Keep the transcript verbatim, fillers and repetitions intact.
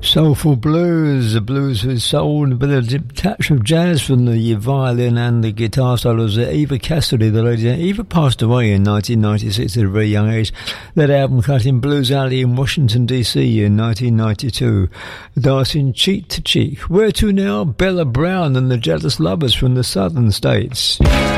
Soulful blues, the blues with soul and a bit of a touch of jazz from the violin and the guitar solos of Eva Cassidy, the lady. Eva passed away in nineteen ninety-six at a very young age. That album cut in Blues Alley in Washington, D C in nineteen ninety-two. Dancing Cheek to Cheek. Where to now? Bella Brown and the Jealous Lovers from the southern states.